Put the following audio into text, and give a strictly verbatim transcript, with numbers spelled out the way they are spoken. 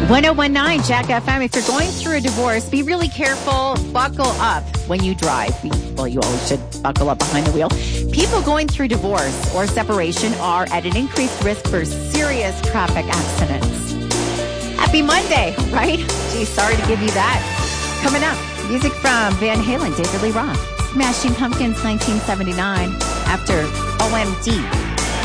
ten nineteen Jack F M. If you're going through a divorce, be really careful. Buckle up when you drive. Well, you always should buckle up behind the wheel. People going through divorce or separation are at an increased risk for serious traffic accidents. Happy Monday, right? Gee, sorry to give you that. Coming up, music from Van Halen, David Lee Roth, Smashing Pumpkins, nineteen seventy-nine, after O M D.